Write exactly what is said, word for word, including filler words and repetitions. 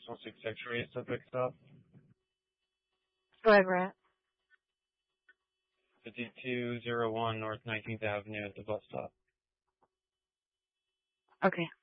one six X-ray, subject stop. Go ahead, Brett. fifty-two oh one North nineteenth Avenue at the bus stop. Okay.